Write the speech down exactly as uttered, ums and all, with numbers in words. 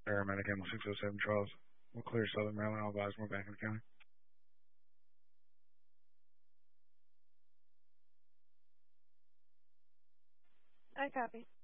Paramedic Animal six oh seven Charles. We'll clear Southern Maryland. I'll advise more back in the county. I copy.